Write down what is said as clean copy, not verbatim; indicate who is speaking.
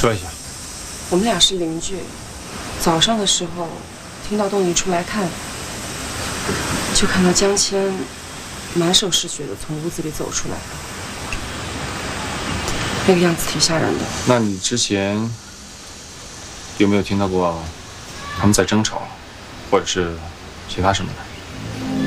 Speaker 1: 坐一下。
Speaker 2: 我们俩是邻居，早上的时候听到东尼出来看，就看到江谦满手是血的从屋子里走出来，那个样子挺吓人的。
Speaker 1: 那你之前有没有听到过他们在争吵，或者是其他什么的？